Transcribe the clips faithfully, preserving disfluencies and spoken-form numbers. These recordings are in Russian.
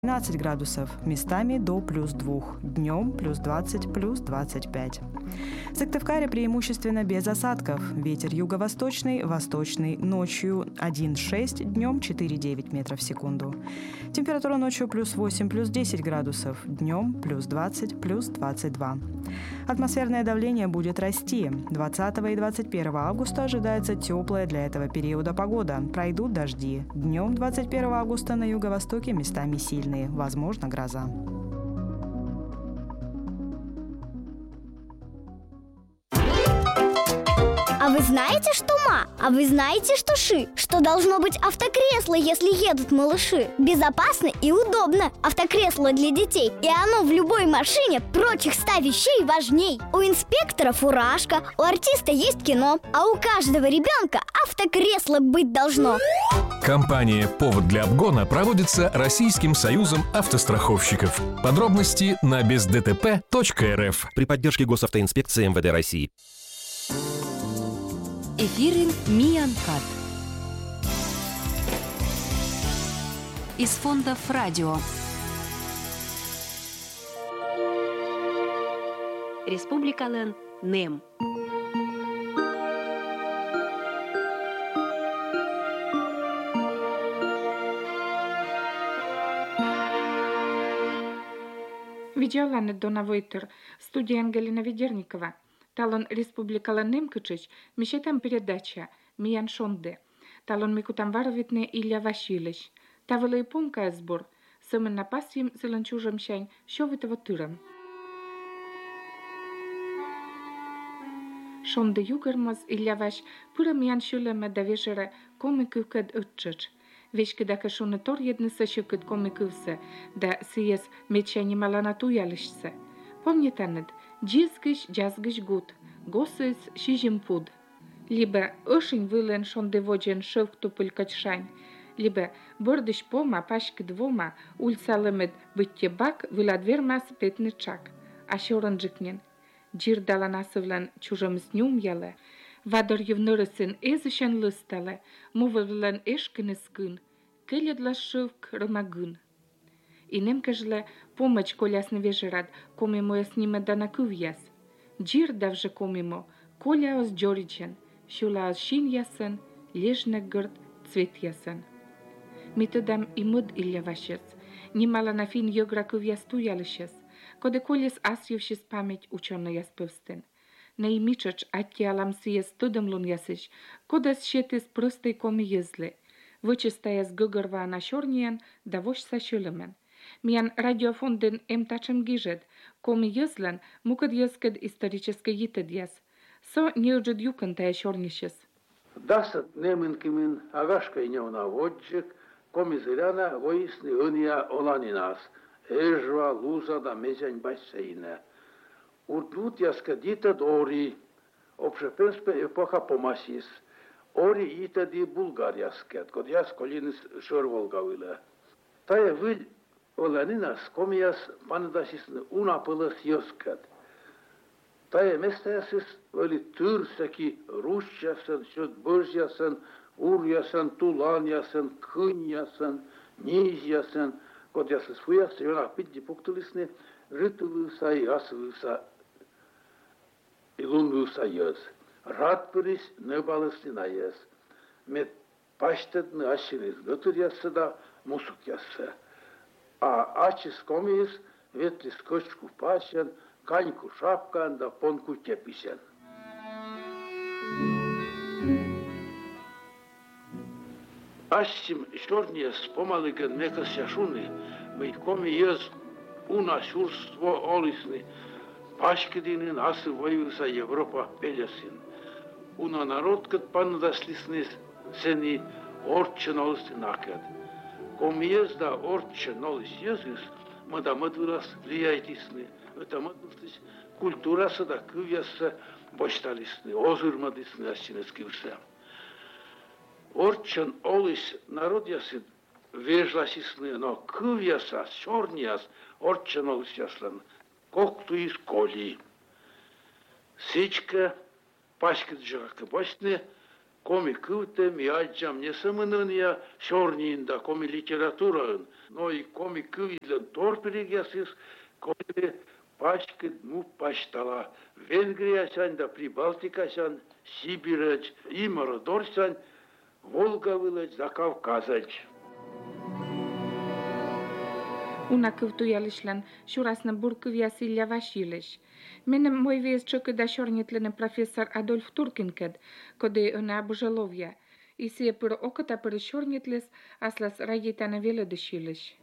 двенадцать градусов, местами до плюс два, днем плюс двадцать, плюс двадцать пять. В Сыктывкаре преимущественно без осадков. Ветер юго-восточный, восточный, ночью один шесть, днем четыре девять метров в секунду. Температура ночью плюс восемь, плюс десять градусов, днем плюс двадцать, плюс двадцать два. Атмосферное давление будет расти. двадцатого и двадцать первого августа ожидается теплая для этого периода погода. Пройдут дожди. Днем двадцать первого августа на юго-востоке местами сильные. Возможно, гроза. А вы знаете, что ма? А вы знаете, что ши? Что должно быть автокресло, если едут малыши? Безопасно и удобно. Автокресло для детей. И оно в любой машине прочих ста вещей важней. У инспектора фуражка, у артиста есть кино, а у каждого ребенка автокресло быть должно. Компания «Повод для обгона» проводится Российским союзом автостраховщиков. Подробности на без дэ тэ пэ точка эр эф при поддержке Госавтоинспекции эм вэ дэ России. Эфирин Миянкат из фондов радио. Республикален НЕМ. Видеоланы Дона Войтер, студия Ангелина Ведерникова. Талон Республикален НЕМ кычыч, мешетам передача Миян Шонде. Талон микутам варовитне Илья Васильевич. Тавыла и помка сбор. Сымын напасим зеленчужем щань, щовитого тыром. Шонде югермаз Илья Ваш, пыра Миян шулеме да вечера комикывкад ытчыч. Вечкидака шуны тор едныса щукыд комикывсе, да сиес мечани маланату ялышсе. Помнитанет, джизгыш джазгыш гуд, госыз шижим пуд. Либо ышень вылен шонде воджен шевк тупыль качшань, либо бордыш пома пашки двома ульсалымет бытте бак выладвермас петнычак. А щоранджикнен. Джир даланасывлен чужым снюм яле, вадор евнырысын эзышен лыстале, мувылен эшкинескын, келедла шевк рымагын. И немкажле помощь колясны вежерад, комимо я с ними дана кувьяс. Джир давже комимо, коля оз джоричен, щула оз шин ясен, лежне гырд цвет ясен. Митодам и мыд Илья Вашец, немало на фин йогра кувьяс туялышес, коде колес асьевшис память ученый яспывстен. Наимичач аттиалам сиес тудом лун ясыш, кода счетыс простой коми езле, вычистая с гыгорва на щорниен, да вощ сащулемен. Миян радиофонден эмтачем гижет, коми езлен, мукад езкед исторический йитедьяс. Со неуджед юкантая щорнищес. Дасат немынкимен агашкай невна воджик, коми зеляна воисны уния оланинас, эжва, луза да мезянь бассейна. Урдут яскадитад ори, обшепенспе эпоха помасис, ори итади Булгар яскет, код яс колинис шорволгавила. Тая выль оланинас комияс панадасисны унапылыс йоскат. Тая местаясис вали тырсаки рущасын, шөт божьясын, урьясын, туланьясын, кыньясын, низьясын, код ясыс фуяс, йонах пидди пуктылысны, житылыса и асылыса и лунвылса йыз. Рад пырис небалысны на йыз. Мет паштедны аширис гытыр ясы да мусук ясы. А ачис комис ветлис кочку пасен, каньку шапкан да понку теписен. Ашсим шорниес помалыган мекас яшуны, мей коми йыз уна шурство олисны, пашкединин асы воюса Европа пелесин. Уна народ кът пандаслисны сени орчен олисны накед. Коми йыз да орчен олис йызыс, мада мадвырас влияйтисны, это мадвыртыс культурасы да кывьясы бошталисны, озырмадисны асчинескився. Орчен олис народ ясы вежласисны, но кывьясас, чорнияс, орчен олис яслан, кокту из коли. Сечка, пашкет жака босны, коми кывтем и аджам не самынын я шорниинда коми литературын, но и коми кывидлен торпиригясыз, коми пачкы ну паштала. Венгриясан да Прибалтикасан, Сибиряч, Имородорсан, Волга вылач, Закавказач. Una kывтуялышлан шурасны буркывяс Илья Васильевич. Менем мой вес чоки да шорнитлен профессор Адольф Туркинкед, коды на обжаловья. И сие пыр оката пыр шорнитлес, аслас рагитана веле дышилыш.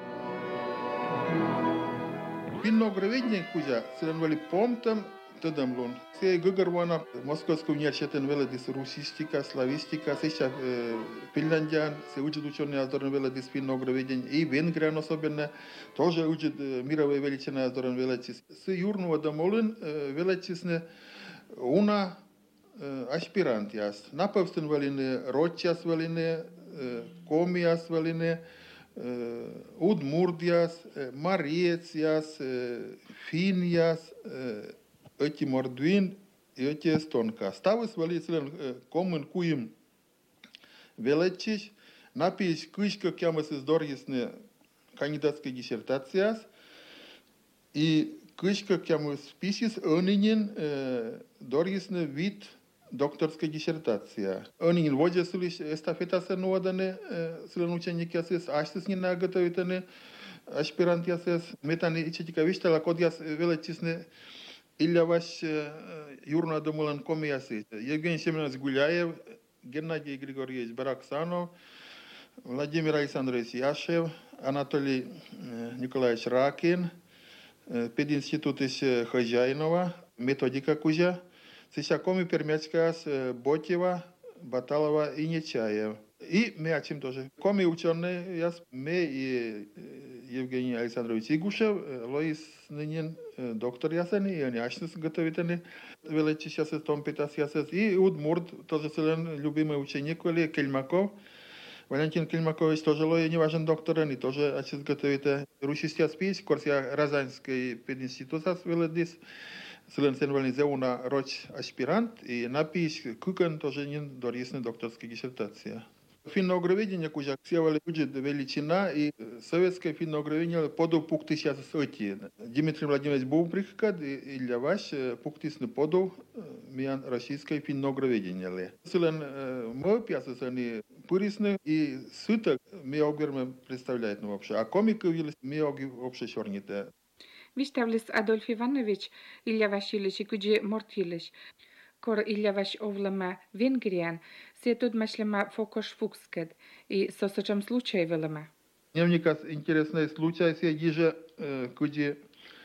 Виногроведение кузя, сыренвали помтом, тадамлун. Се гыгырвана Московский университет веле дис русистика, славистика, сейчас финляндиан, се учат ученые аздорен веле дис виногроведение, и Венгриян особенно, тоже учат мировые величины аздорен веле дис. С юрного домолын веле дисне уна аспирант яс. Напавстен велины, ротчас велины, комиас велины, Удмурдиас, Мариец, Финьяс, эти мордвин и эти эстонка. Ставыс валицелен комен куим велечиш, напись кышка кямас из доргисне кандидатской диссертациас, и кышка кямас писис öninin доргисне вид докторская диссертация. Öninin воде сылиш эстафетасы нуадане сылен ученики асес, аштыс не наготовитане аспирант ясес, метани ичетика виштала код яс велечисне Илья Ваш юрна домулан комиясы. Евгений Семенович Гуляев, Геннадий Григорьевич Бараксанов, Владимир Александрович Яшев, Анатолий Николаевич Ракин, пединститут из Хозяинова, методика Кузя, Сысякоми Пермяцкас, Ботева, Баталова и Нечаев. И Мячим тоже. Коми ученые, я мы и Евгений Александрович Игушев, Лоис Нынин, доктор ясен, и они ашнес готовитаны, величи сейчас из том питас ясен. И Удмурт, тоже целен любимый ученик, Вали Кельмаков. Валентин Кельмакович тоже лой не важен доктор, и тоже ашнес готовит. Русистия спись, Корсия Разанской пединститута веледис. Целен сен валнизе уна роч аспирант, и напись Кукен тоже не дорисна докторская диссертация. Финогроведение, кузя севали будет величина, и советское финогроведение подал пукты сейчас соти. Дмитрий Владимирович Бубриккад и Илья Ваш пуктисны подал миян российское финогроведение. Сылен мы пьясаны пырисны, и сыток мы огерме представляет вообще. А комики вились мы вообще черните. Виставлес Адольф Иванович Илья Васильевич и куджи Мортилич. Кор Илья Ваш овлама Венгриан, се тут машлема фокош фукскед, и со сочем случай велема. Дневникас интересный случай, се диже куди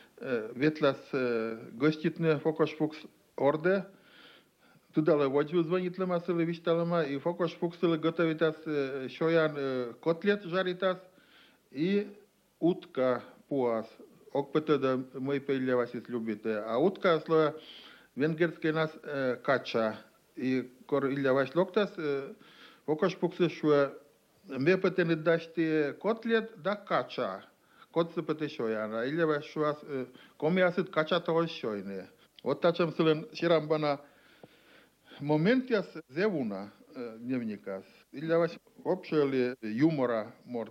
ветлас гоститне фокош фукс орде, туда леводжу звонит лема сылы вишталема, и фокош фуксылы готовитас шоян котлет жаритас, и утка пуас. Окпетеда мы Илья Васильевич любите, а утка слоя венгерский нас э, кача. И кор Илья Ваш локтас, э, окаш пуксы шуя, ме петены дашти котлет да кача. Котсы пете шояна. Илья Ваш шуя, э, комиасит кача того шойне. Вот тачам сылен ширамбана момент яс зевуна э, дневникас. Илья Ваш общали юмора морт.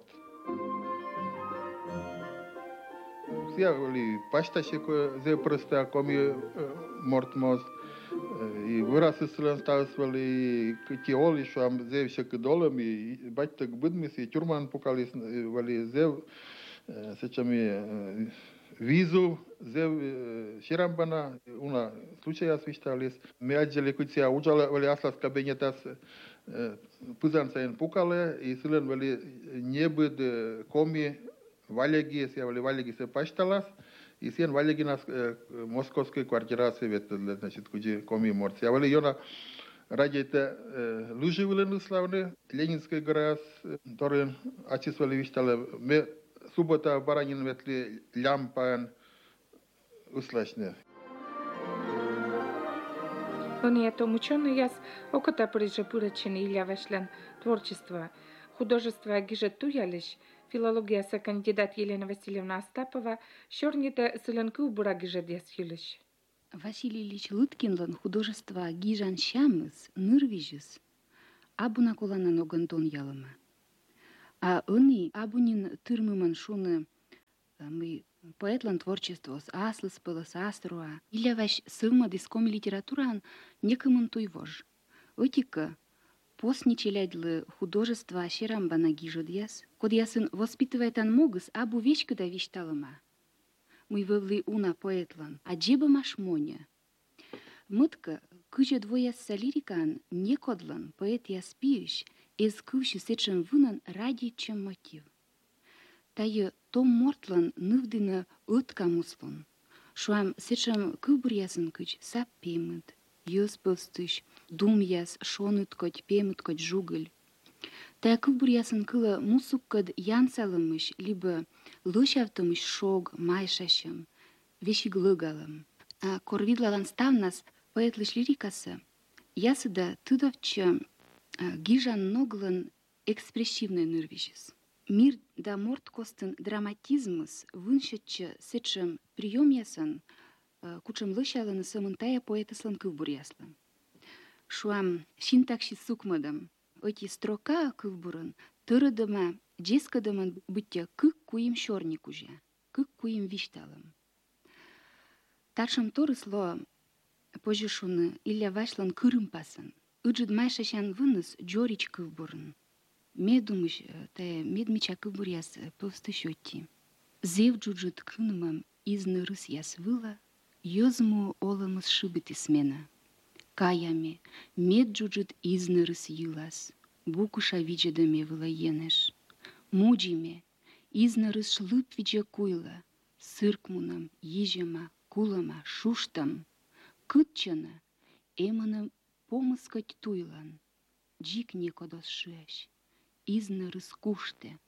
Все ли пашташек зе просто коми мортмоз и выраз ислен ставили китиоли шам зе все кидолами и батьtak быдмис и тюрман покалис вали зе сечами визу зе ширамбана уна случая свисталис меаджели кутия ужала вали аслас кабинетас пузанцаен покале и силен вали небыд коми Валеги, се вали валеги се пашталас, и сен валеги нас московской квартирации ветле, значит, куди коми морц. Я вали йона ради это лужи вилены славны, Ленинской горас, торен ачис вали виштале, ме суббота баранин ветли лямпан услашне. Он и это ученый яс, окота приже пурачен Илья Вашлен творчество, художество гижет туялиш, филология са кандидат Елена Васильевна Остапова, шорните сыленку бурагиже десюлиш. Василий Ильич Лыткинлан художество гижан шамыс, нырвижис, абуна коланан огантон ялыма. А они абунин тырмыман шуны мы поэтлан творчество с аслас пылас аструа. Или ваш сылма дискоми литературан некомын туйвож. Отика постничелядлы художества щерамба нагижудьяс, код ясын воспитывает ан могыс абу вещь когда вещталыма. Мы вывли уна поэтлан, а джеба машмоня. Мытка, кыжа двоясса лирикан, не кодлан, поэт яспиющ, из кывши сечен вынан ради чем мотив. Тайы том мортлан нывдына ытка муслан. Шуам сечем кыбыр ясын кыч сап пеймыд, ёс пылстыш, дум яс шоныт коть пеймыд коть жугыль. Тая кыбыр ясын кыла мусук кад янсалымыш, либо лышавтымыш шог майшашым, вещи глыгалым. А корвидлалан ставнас поэтлыш лирикасы, ясыда тыдовча гижан ноглан экспрессивный нырвищес. Мир да морт костын драматизмыс выншетче сечем прием ясан, кучем лышаланы самынтая поэтыслан кывбур яслан. Шуам синтакси сукмадам, оти строка кывбурын тырыдыма, джескадымын бытя кык куим шорник уже, кык куим вишталым. Таршым торысло пожишуны илля вашлан кырым пасын. Ыджыд майшашан выныс джорич кывбурын. Медумыш, те медмича кывбур яс повстыщотти. Зев джуджыд кынымам изны рыс яс выла, ёзму олымыз шыбыты смена. Каями, мед джуджыд изны рыс юлас, букуша виджедаме выла енеш. Муджиме, изны рыс шлып видже куйла, сыркмунам, ежема, кулама, шуштам, кытчана, эманым помыскать туйлан, джик некодос шеш, изны рыс куште.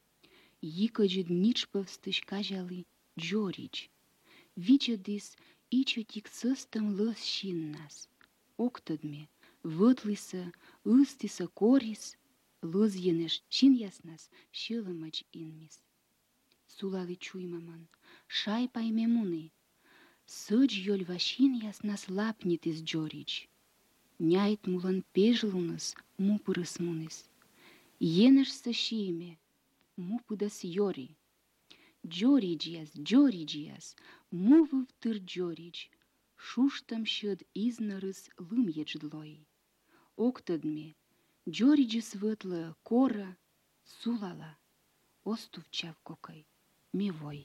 Йикоджид ніч повстыш кажали джорич, виджедис ичотик сыстым лыс шиннас, октодме, вытлыса, ыстиса корис, лыз енеш шин яснас, шылымач инмис. Сулали чуймаман, шай паймемуны, сыдж йоль вашин яснас лапнит из джорич. Няйт мулан пежлунас, мупырыс мунис. Енеш сашиме, мупыдас йори. Джориджиас, джориджиас, мувыв тыр джорич. Шуштам щед изнарыс лым едждлой. Октадме, джориджис вытла кора, сулала. Остувчав кокай, мевой.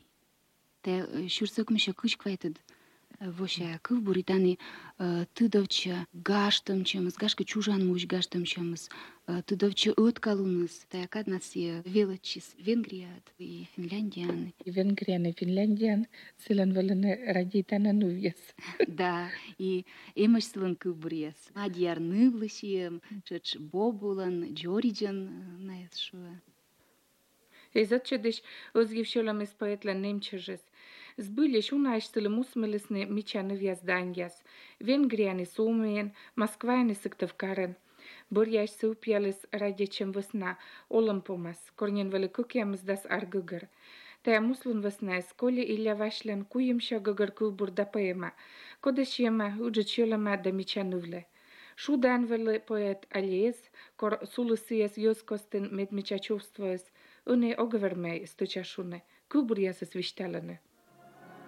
Те шурсакмыша кычквайтыд, воша кывбуританы тыдовча гаштам чемыс, гашка чужан муж гаштам чемыс, тыдовча ыткалуныс, таякад нас е велочис Венгрият и Финляндиян. И Венгриян и Финляндиян сылан валаны радитана нувьяс. Да, и эмыш сылан кывбурьяс. Мадьяр нывлысием, чач бобулан, джориджан наэс шуа. Ezatçedеш özgevşolam es poetla nemçejes. Zbyleş unaştılı musmelesne miçanı vyazdanyas. Венгрияны сумеен, Москваяны сыктывкарын. Буряш сыупьялыс ради чем весна, олым помас, корнен великукямыз дас аргыгыр. Тая муслын весна сколи илля вашлен куемща гыгыр кылбурда поэма. Кодеш ема уджычелама да мичанывле. Шудан вели поэт алиес, кор сулысыяс йоскостын медмичачувствоес, Une ogevermei stăceașune, câburiasă-s viștealăne.